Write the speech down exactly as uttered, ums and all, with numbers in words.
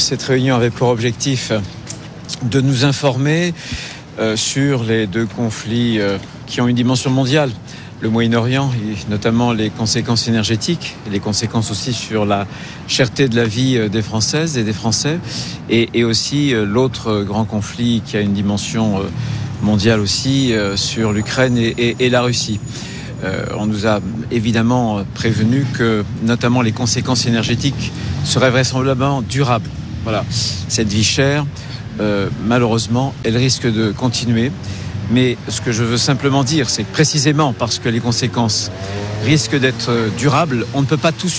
cette réunion avait pour objectif de nous informer euh, sur les deux conflits euh, qui ont une dimension mondiale. Le Moyen-Orient, et notamment les conséquences énergétiques, et les conséquences aussi sur la cherté de la vie des Françaises et des Français, et, et aussi euh, l'autre grand conflit qui a une dimension euh, mondiale aussi euh, sur l'Ukraine et, et, et la Russie. Euh, on nous a évidemment prévenu que notamment les conséquences énergétiques seraient vraisemblablement durables. Voilà, cette vie chère, euh, malheureusement, elle risque de continuer. Mais ce que je veux simplement dire, c'est que précisément parce que les conséquences risquent d'être durables, on ne peut pas tout